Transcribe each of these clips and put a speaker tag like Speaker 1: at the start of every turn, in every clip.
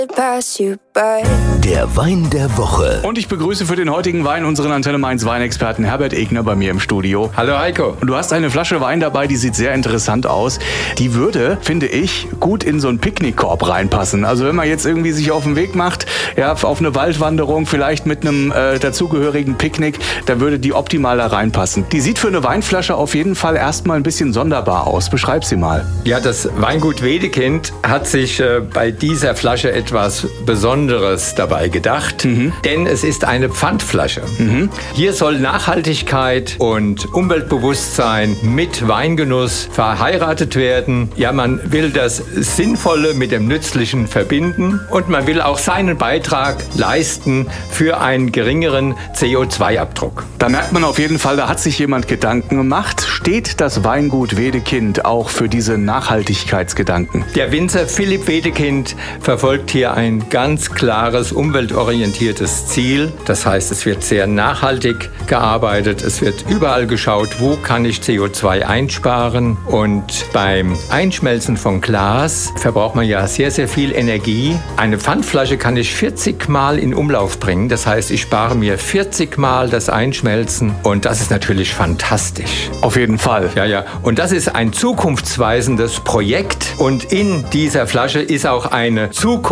Speaker 1: Der Wein der Woche.
Speaker 2: Und ich begrüße für den heutigen Wein unseren Antenne Mainz Weinexperten Herbert Egner bei mir im Studio.
Speaker 3: Hallo Heiko.
Speaker 2: Und du hast eine Flasche Wein dabei, die sieht sehr interessant aus. Die würde, finde ich, gut in so einen Picknickkorb reinpassen. Also wenn man jetzt irgendwie sich auf den Weg macht, ja, auf eine Waldwanderung, vielleicht mit einem dazugehörigen Picknick, da würde die optimal da reinpassen. Die sieht für eine Weinflasche auf jeden Fall erstmal ein bisschen sonderbar aus. Beschreib sie mal.
Speaker 3: Ja, das Weingut Wedekind hat sich bei dieser Flasche etwas Besonderes dabei gedacht, denn es ist eine Pfandflasche. Hier soll Nachhaltigkeit und Umweltbewusstsein mit Weingenuss verheiratet werden. Ja, man will das Sinnvolle mit dem Nützlichen verbinden und man will auch seinen Beitrag leisten für einen geringeren CO2-Abdruck.
Speaker 2: Da merkt man auf jeden Fall, da hat sich jemand Gedanken gemacht. Steht das Weingut Wedekind auch für diese Nachhaltigkeitsgedanken?
Speaker 3: Der Winzer Philipp Wedekind verfolgt hier ein ganz klares, umweltorientiertes Ziel. Das heißt, es wird sehr nachhaltig gearbeitet. Es wird überall geschaut, wo kann ich CO2 einsparen. Und beim Einschmelzen von Glas verbraucht man ja sehr, sehr viel Energie. Eine Pfandflasche kann ich 40 Mal in Umlauf bringen. Das heißt, ich spare mir 40 Mal das Einschmelzen. Und das ist natürlich fantastisch.
Speaker 2: Auf jeden Fall.
Speaker 3: Ja. Und das ist ein zukunftsweisendes Projekt. Und in dieser Flasche ist auch eine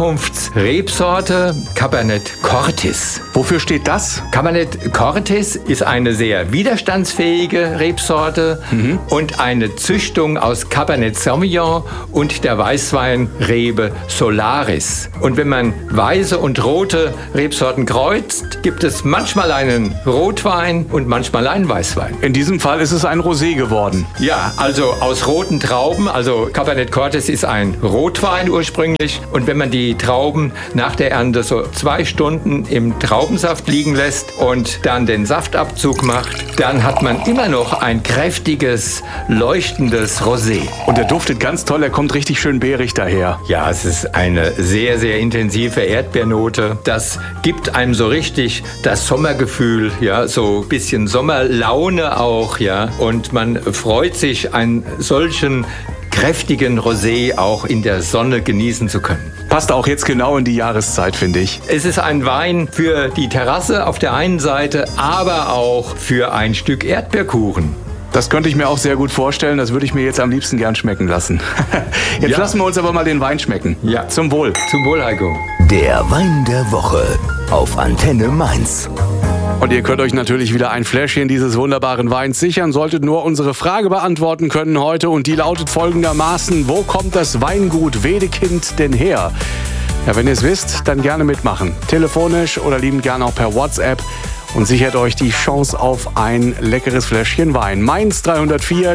Speaker 3: Zukunftsrebsorte, Cabernet Cortis.
Speaker 2: Wofür steht das?
Speaker 3: Cabernet Cortis ist eine sehr widerstandsfähige Rebsorte und eine Züchtung aus Cabernet Sauvignon und der Weißweinrebe Solaris. Und wenn man weiße und rote Rebsorten kreuzt, gibt es manchmal einen Rotwein und manchmal einen Weißwein.
Speaker 2: In diesem Fall ist es ein Rosé geworden.
Speaker 3: Ja, also aus roten Trauben, also Cabernet Cortis ist ein Rotwein ursprünglich. Und wenn man die Trauben nach der Ernte so 2 Stunden im Traubensaft liegen lässt und dann den Saftabzug macht, dann hat man immer noch ein kräftiges, leuchtendes Rosé.
Speaker 2: Und der duftet ganz toll, er kommt richtig schön beerig daher.
Speaker 3: Ja, es ist eine sehr, sehr intensive Erdbeernote. Das gibt einem so richtig das Sommergefühl, ja, so ein bisschen Sommerlaune auch, ja. Und man freut sich, einen solchen kräftigen Rosé auch in der Sonne genießen zu können.
Speaker 2: Passt auch jetzt genau in die Jahreszeit, finde ich.
Speaker 3: Es ist ein Wein für die Terrasse auf der einen Seite, aber auch für ein Stück Erdbeerkuchen.
Speaker 2: Das könnte ich mir auch sehr gut vorstellen. Das würde ich mir jetzt am liebsten gern schmecken lassen. Jetzt lassen wir uns aber mal den Wein schmecken.
Speaker 3: Ja.
Speaker 2: Zum Wohl.
Speaker 3: Zum Wohl, Heiko.
Speaker 1: Der Wein der Woche auf Antenne Mainz.
Speaker 2: Und ihr könnt euch natürlich wieder ein Fläschchen dieses wunderbaren Weins sichern, solltet nur unsere Frage beantworten können heute. Und die lautet folgendermaßen: Wo kommt das Weingut Wedekind denn her? Ja, wenn ihr es wisst, dann gerne mitmachen. Telefonisch oder liebend gerne auch per WhatsApp. Und sichert euch die Chance auf ein leckeres Fläschchen Wein. Mainz 304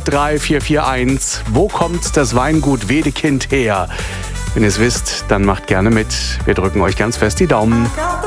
Speaker 2: 3441. Wo kommt das Weingut Wedekind her? Wenn ihr es wisst, dann macht gerne mit. Wir drücken euch ganz fest die Daumen.